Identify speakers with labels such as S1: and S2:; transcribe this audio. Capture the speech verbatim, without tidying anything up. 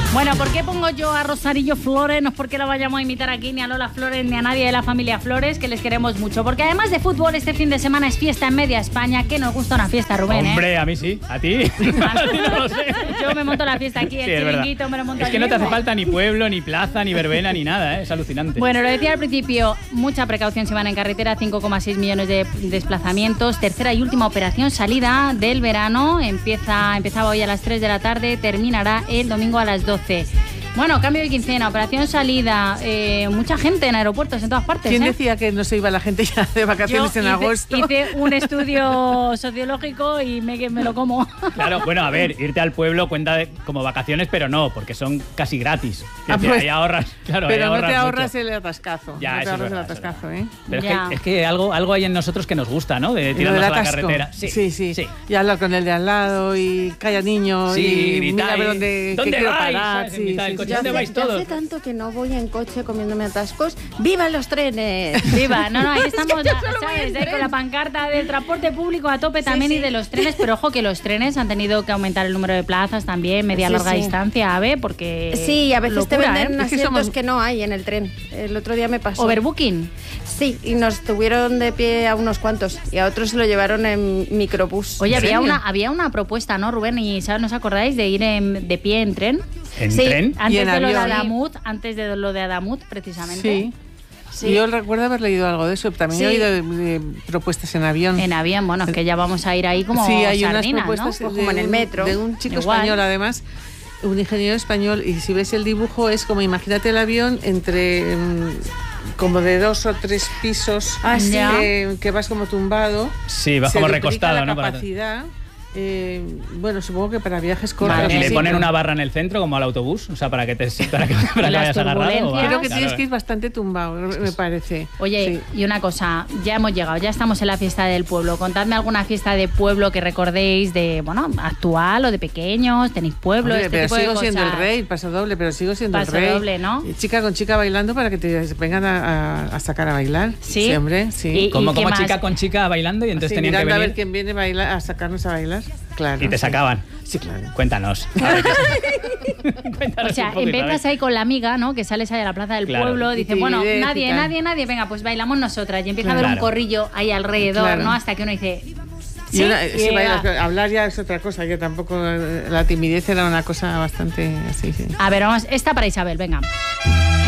S1: Bueno, ¿por qué pongo yo a Rosario Flores? No es porque la vayamos a imitar aquí, ni a Lola Flores, ni a nadie de la familia Flores, que les queremos mucho. Porque además de fútbol, este fin de semana es fiesta en media España. Que nos gusta una fiesta, Rubén,
S2: Hombre,
S1: ¿eh?
S2: a mí sí. ¿A ti? A ti no lo sé.
S1: Yo me monto la fiesta aquí, el
S2: Sí, es
S1: chiringuito me lo monto.
S2: Es que no te hace falta ni pueblo, ni plaza, ni verbena, ni nada, ¿eh? Es alucinante.
S1: Bueno, lo decía al principio, mucha precaución si van en carretera, cinco coma seis millones de desplazamientos. Tercera y última operación salida del verano. Empieza, empezaba hoy a las tres de la tarde, terminará el domingo a las doce. Bueno, cambio de quincena, operación salida, eh, mucha gente en aeropuertos, en todas partes.
S3: ¿Quién
S1: ¿eh?
S3: decía que no se iba la gente ya de vacaciones
S1: Yo
S3: en
S1: hice,
S3: agosto?
S1: hice un estudio sociológico y me, me lo como.
S2: Claro, bueno, a ver, irte al pueblo cuenta de, como vacaciones, pero no, porque son casi gratis.
S3: Ah,
S2: Decir,
S3: pues,
S2: ahí ahorras, claro,
S3: pero
S2: ahí
S3: no
S2: ahorras
S3: te ahorras
S2: mucho.
S3: el atascazo.
S2: Ya,
S3: no te
S2: eso
S3: ahorras
S2: es verdad,
S3: el atascazo, ¿eh?
S2: Pero es
S1: Ya.
S2: que, es que algo, algo hay en nosotros que nos gusta, ¿no? De
S3: Lo
S2: tirarnos
S3: del
S2: a la
S3: atasco.
S2: carretera.
S3: Sí, sí, sí.
S2: sí.
S3: Y hablar con el de al lado y calla niño
S2: Sí,
S3: y
S2: gritar
S3: mira a ver
S2: y,
S3: dónde,
S2: ¿dónde
S3: qué quiero
S2: vais?
S3: parar.
S2: ¿Sabes? En mitad del coche,
S4: Yo
S2: ¿dónde
S4: hace,
S2: vais
S4: yo
S2: todos?
S4: hace tanto que no voy en coche comiéndome atascos. ¡Viva los trenes!
S1: Viva, no, no, ahí estamos,
S4: yo solo voy
S1: ¿sabes?
S4: en
S1: Ahí
S4: tren.
S1: con la pancarta del transporte público a tope
S4: Sí,
S1: también
S4: sí.
S1: y de los trenes, pero ojo que los trenes han tenido que aumentar el número de plazas también, media
S4: Sí,
S1: larga
S4: sí.
S1: distancia, ¿ave? Porque
S4: Sí, a veces
S1: locura,
S4: te venden
S1: ¿eh?
S3: Es que
S4: asientos
S3: somos-
S4: que no hay en el tren. El otro día me pasó.
S1: Overbooking.
S4: Sí, y nos tuvieron de pie a unos cuantos y a otros se lo llevaron en microbús.
S1: Oye,
S3: ¿En
S1: había
S3: serio?
S1: una, había una propuesta, ¿no, Rubén? ¿Y ¿sabes, nos acordáis de ir en- de pie en tren?
S2: ¿En
S4: Sí.
S2: tren?
S1: Antes
S3: en
S1: de lo de
S3: avión.
S1: Adamut, antes de lo de Adamut, precisamente.
S3: Sí.
S4: Sí.
S3: Yo recuerdo haber leído algo de eso. También
S4: Sí.
S3: he oído de, de propuestas en avión.
S1: En avión, bueno, es que ya vamos a ir ahí como
S3: sí, hay
S1: sardinas,
S3: unas propuestas
S1: ¿no?
S4: Pues como en el
S3: un-
S4: metro.
S3: de un chico
S1: Igual.
S3: español, además, un ingeniero español. Y si ves el dibujo, es como imagínate el avión entre mm, como de dos o tres pisos,
S4: Ah, sí.
S3: eh, que vas como tumbado.
S2: Sí, vas
S3: Se
S2: como
S3: duplica
S2: recostado,
S3: la
S2: ¿no? Para-
S3: capacidad. eh, bueno, supongo que para viajes cortos.
S1: Madre
S2: Y le
S3: sí,
S2: ponen
S3: pero-
S2: una barra en el centro, como al autobús, o sea, para que te para que, para que
S1: las
S2: vayas agarrado. o
S1: turbulencias.
S2: va-
S3: Creo que
S2: claro.
S3: tienes que ir bastante tumbado, me parece.
S1: Oye,
S3: Sí.
S1: y una cosa, ya hemos llegado, ya estamos en la fiesta del pueblo. Contadme alguna fiesta de pueblo que recordéis de, bueno, actual o de pequeños, tenéis pueblo,
S3: Hombre,
S1: este
S3: pero
S1: tipo de
S3: sigo siendo el
S1: cosas.
S3: rey, paso doble, pero sigo siendo
S1: Paso
S3: el rey.
S1: doble, ¿no?
S3: Y chica con chica bailando para que te vengan a, a- a sacar a bailar.
S1: ¿Sí?
S3: hombre, sí.
S1: Y-
S2: Como,
S1: qué
S2: como
S1: más?
S2: chica con chica bailando y entonces
S3: Sí,
S2: tenían que
S3: mirando a ver
S2: venir
S3: quién viene a, bailar, a sacarnos a bailar. Claro.
S2: y te
S3: sí.
S2: sacaban.
S3: Sí, claro.
S2: Cuéntanos. A ver, ¿qué- Cuéntanos
S1: O sea,
S2: un poco,
S1: empiezas
S2: Isabel.
S1: ahí con la amiga, ¿no? Que sales ahí a la plaza del
S2: Claro.
S1: pueblo,
S3: Y
S1: dice,
S3: te
S1: bueno,
S3: divide,
S1: nadie,
S3: y tal.
S1: nadie, nadie, venga, pues bailamos nosotras. Y empieza a
S2: Claro.
S1: haber un corrillo ahí alrededor,
S3: Claro.
S1: ¿no? Hasta que uno dice...
S3: Y
S1: Sí,
S3: una-
S1: y
S3: sí,
S1: venga.
S3: bailas, hablar ya es otra cosa, que tampoco eh, la timidez era una cosa bastante así. Sí.
S1: A ver, vamos, esta para Isabel, venga.